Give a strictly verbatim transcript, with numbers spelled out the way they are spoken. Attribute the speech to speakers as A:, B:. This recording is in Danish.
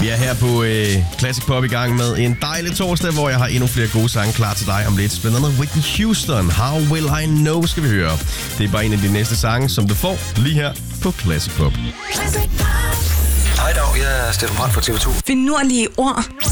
A: Vi er her på øh, Classic Pop i gang med en dejlig torsdag, hvor jeg har endnu flere gode sange klar til dig om lidt. Blandt andet Whitney Houston, How Will I Know, skal vi høre. Det er bare en af de næste sange, som du får lige her på Classic Pop.
B: Hej dag, jeg er Steffen Brandt fra T V to.
C: Finurlige ord.